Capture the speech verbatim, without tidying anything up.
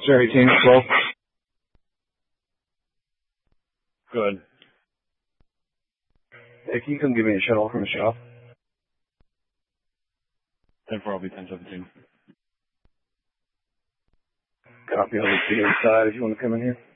Sir eighteen, twelve. Good. Hey, can you come give me a shuttle from the shop? ten four, I'll be ten seventeen. Copy, I'll be inside if you want to come in here.